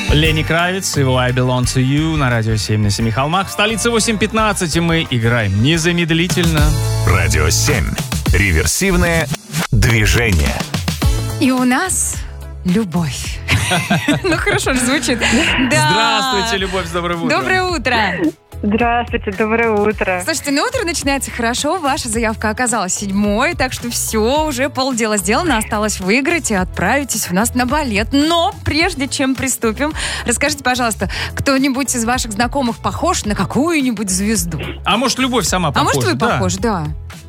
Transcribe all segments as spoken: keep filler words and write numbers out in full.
Ленни Кравиц, его «I Belong to You» на радио семь на семи холмах. В столице восемь пятнадцать, и мы играем незамедлительно. Радио семь. Реверсивное движение. И у нас любовь. Ну, хорошо же звучит. Здравствуйте, Любовь, доброе утро. Доброе утро. Здравствуйте, доброе утро. Слушайте, ну утро начинается хорошо, ваша заявка оказалась седьмой, так что все, уже полдела сделано, осталось выиграть и отправитесь у нас на балет. Но прежде чем приступим, расскажите, пожалуйста, кто-нибудь из ваших знакомых похож на какую-нибудь звезду? А может, Любовь сама похожа? А может, вы да? похожи, да.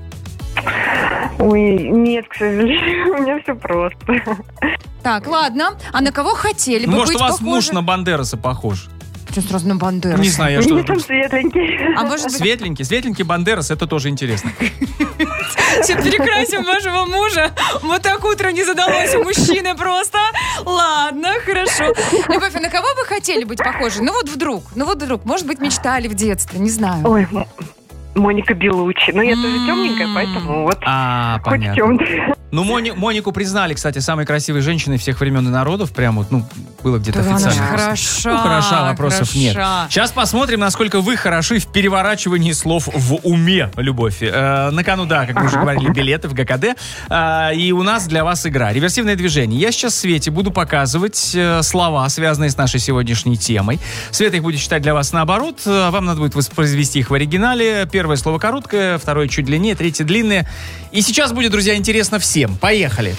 Ой, нет, к сожалению, у меня все просто. Так, ладно. А на кого хотели бы Может, быть у вас похожи? муж на Бандераса похож? Что сразу на Бандераса? Не знаю, я что... Мне там светленький. А может быть... Светленький, светленький Бандерас, это тоже интересно. Все, перекрасим вашего мужа. Вот так утро не задалось у мужчины просто. Ладно, хорошо. Любовь, а на кого вы хотели быть похожи? Ну вот вдруг, ну вот вдруг. Может быть, мечтали в детстве, не знаю. Ой, М- Моника Белуччи. Ну, я тоже темненькая, поэтому вот А, хоть в понятно. чем-то. Ну, Мони- Монику признали, кстати, самой красивой женщиной всех времен и народов. Прям вот, ну, было где-то Да, она официально. же хороша. Ну, хороша, вопросов хороша. нет. Сейчас посмотрим, насколько вы хороши в переворачивании слов в уме, Любовь. Э, на кону, да, как мы уже говорили, билеты в ГКД. Э, и у нас для вас игра. Реверсивное движение. Я сейчас Свете буду показывать э, слова, связанные с нашей сегодняшней темой. Света их будет читать для вас наоборот. Э, Вам надо будет воспроизвести их в оригинале. Первое слово короткое, второе чуть длиннее, третье длинное. И сейчас будет, друзья, интересно всем. Поехали.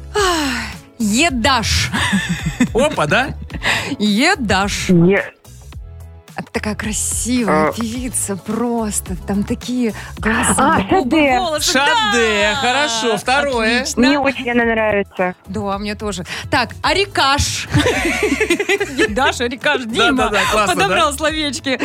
Едаш. Опа, да? Едаш. Я- Это такая красивая А. певица просто. Там такие глаза, А, губы, Шаде. волосы. Шаде, Да! хорошо. Второе. Отлично. Мне очень она нравится. Да, мне тоже. Так, Арикаш. Едаш, Арикаш. Дима Да-да-да, классно, подобрал словечки.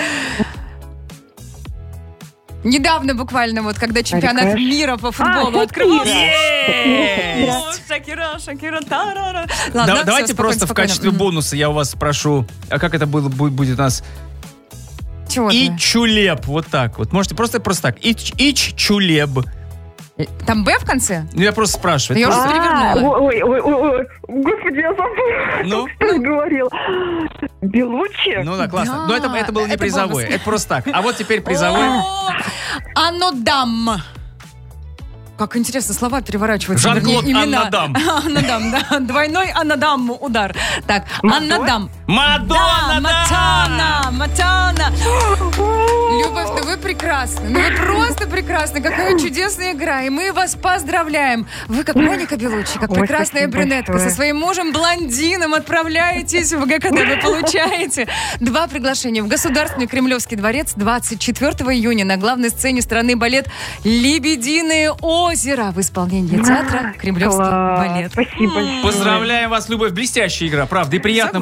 Недавно буквально, вот, когда чемпионат Арикаш. мира по футболу А, открывался. Есть! О, Шакира, Шакира, тарара. Да- Ладно, давайте всё, спокойно, просто в спокойно. качестве М. бонуса я у вас спрошу, а как это было, будет, будет у нас? Чего ты? Ичулеп, вот так вот. Можете просто просто так. Ич, иччулеб. Там Б в конце? Ну, я просто спрашиваю. Да я Это уже просто- перевернула. ой, ой, ой, ой, господи, я забыла. Ну? Что я говорил? Белуччи? Ну да, классно. Да, Но это, это было не это призовое. бонус. Это просто так. А вот теперь призовое. О, Анодам. Как интересно, слова переворачиваются. Жан-Клод вернее, имена. Аннадам. Аннадам, да. Двойной Аннадам удар. Так, Аннадам. Мадонна, Да, Матана, Матана. Любовь, ну вы прекрасны. Ну вы просто прекрасны. Какая чудесная игра. И мы вас поздравляем. Вы как Моника Белуччи, как Ой, прекрасная спасибо брюнетка. большое. Со своим мужем-блондином отправляетесь в ГКД. Вы получаете два приглашения в Государственный Кремлевский дворец двадцать четвёртого июня на главной сцене страны балет «Лебединое озеро» в исполнении театра «Кремлевский Класс. балет». Спасибо большое. Поздравляем вас, Любовь. Блестящая игра, правда. И приятно